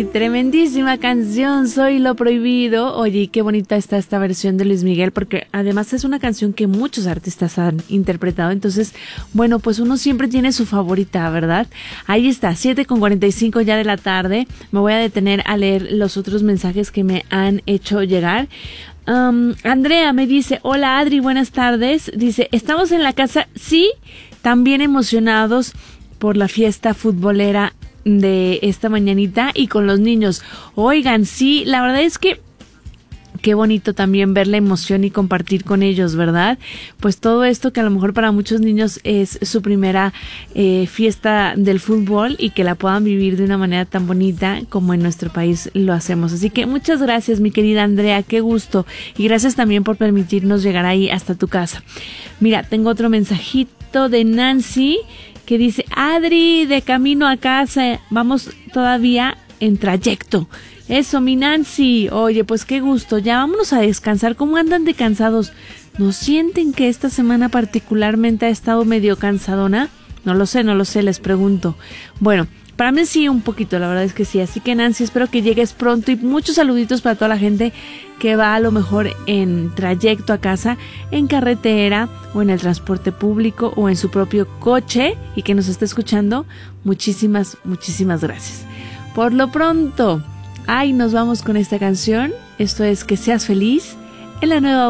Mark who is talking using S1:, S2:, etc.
S1: tremendísima canción, Soy lo prohibido. Oye, qué bonita está esta versión de Luis Miguel, porque además es una canción que muchos artistas han interpretado. Entonces, bueno, pues uno siempre tiene su favorita, ¿verdad? Ahí está, 7:45 ya de la tarde. Me voy a detener a leer los otros mensajes que me han hecho llegar. Andrea me dice, hola Adri, buenas tardes. Dice, estamos en la casa, sí, también emocionados por la fiesta futbolera de esta mañanita y con los niños. Oigan, sí, la verdad es que qué bonito también ver la emoción y compartir con ellos, ¿verdad? Pues todo esto que a lo mejor para muchos niños es su primera fiesta del fútbol y que la puedan vivir de una manera tan bonita como en nuestro país lo hacemos. Así que muchas gracias, mi querida Andrea, qué gusto. Y gracias también por permitirnos llegar ahí hasta tu casa. Mira, tengo otro mensajito de Nancy que dice, Adri, de camino a casa, vamos todavía en trayecto. Eso, mi Nancy. Oye, pues qué gusto. Ya vámonos a descansar. ¿Cómo andan de cansados? ¿No sienten que esta semana particularmente ha estado medio cansadona? No lo sé, les pregunto. Bueno, para mí sí, un poquito, la verdad es que sí. Así que Nancy, espero que llegues pronto y muchos saluditos para toda la gente que va a lo mejor en trayecto a casa, en carretera o en el transporte público o en su propio coche y que nos está escuchando. Muchísimas gracias. Por lo pronto, nos vamos con esta canción. Esto es Que Seas Feliz en la nueva